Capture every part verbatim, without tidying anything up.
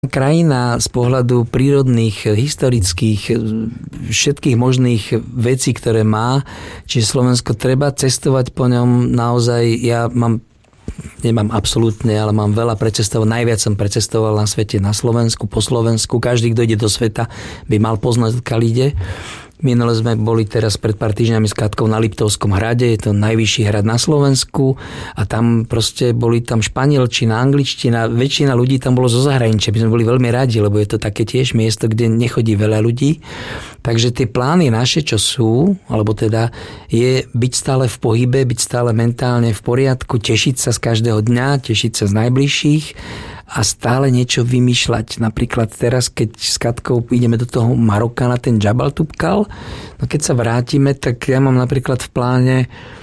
Krajina z pohľadu prírodných, historických, všetkých možných vecí, ktoré má, čiže Slovensko treba cestovať po ňom naozaj. Ja mám, nemám absolútne, ale mám veľa precestov. Najviac som precestoval na svete na Slovensku, po Slovensku. Každý, kto ide do sveta, by mal poznať, odkiaľ ide. Minule sme boli teraz pred pár týždňami s Katkou na Liptovskom hrade, je to najvyšší hrad na Slovensku a tam proste boli tam španielčina, angličtina, väčšina ľudí tam bolo zo zahraničia. My sme boli veľmi radi, lebo je to také tiež miesto, kde nechodí veľa ľudí. Takže tie plány naše, čo sú, alebo teda je byť stále v pohybe, byť stále mentálne v poriadku, tešiť sa z každého dňa, tešiť sa z najbližších a stále niečo vymýšľať. Napríklad teraz, keď s Katkou ideme do toho Maroka na ten Jabal Tubkal, no keď sa vrátime, tak ja mám napríklad v pláne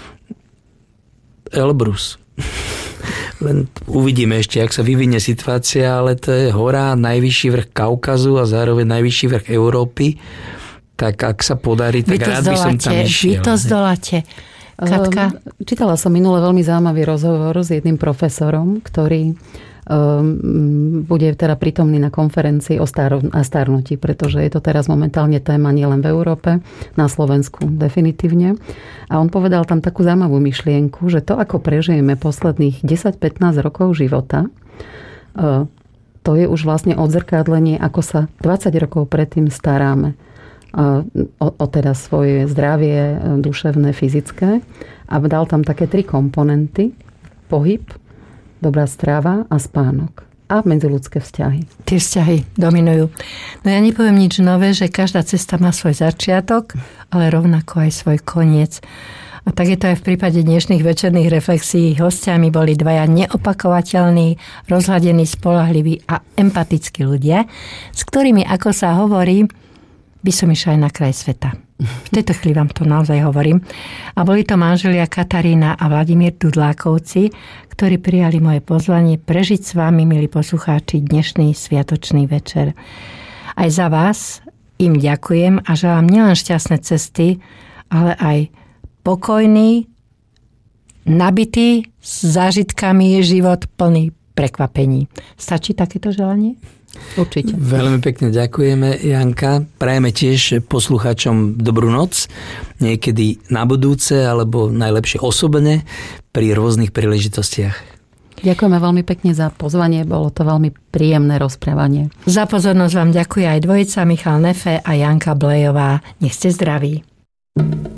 Elbrus. Len uvidíme ešte, jak sa vyvinie situácia, ale to je hora, najvyšší vrch Kaukazu a zároveň najvyšší vrch Európy. Tak ak sa podarí, tak rád by som tam išiel. Vy to zdoláte. Katka? Čítala som minule veľmi zaujímavý rozhovor s jedným profesorom, ktorý bude teda prítomný na konferencii o starnutí, pretože je to teraz momentálne téma nielen v Európe, na Slovensku definitívne. A on povedal tam takú zaujímavú myšlienku, že to, ako prežijeme posledných desať pätnásť rokov života, to je už vlastne odzrkadlenie, ako sa dvadsať rokov predtým staráme o, o teda svoje zdravie duševné, fyzické. A dal tam také tri komponenty. Pohyb, dobrá strava a spánok. A medziľudské vzťahy. Tie vzťahy dominujú. No ja nepoviem nič nové, že každá cesta má svoj začiatok, ale rovnako aj svoj koniec. A tak je to aj v prípade dnešných večerných reflexií. Hostiami boli dvaja neopakovateľní, rozhľadení, spoľahliví a empatickí ľudia, s ktorými, ako sa hovorí, by som išla aj na kraj sveta. V tejto chvíli vám to naozaj hovorím. A boli to manželia Katarína a Vladimír Dudlákovci, ktorí prijali moje pozvanie prežiť s vami, milí poslucháči, dnešný sviatočný večer. Aj za vás im ďakujem a želám nielen šťastné cesty, ale aj pokojný, nabitý s zážitkami život plný prekvapení. Stačí takéto želanie? Určite. Veľmi pekne ďakujeme, Janka. Prajeme tiež poslucháčom dobrú noc. Niekedy na budúce, alebo najlepšie osobne pri rôznych príležitostiach. Ďakujeme veľmi pekne za pozvanie. Bolo to veľmi príjemné rozprávanie. Za pozornosť vám ďakuje aj dvojica Michal Nefe a Janka Blejová. Nech ste zdraví.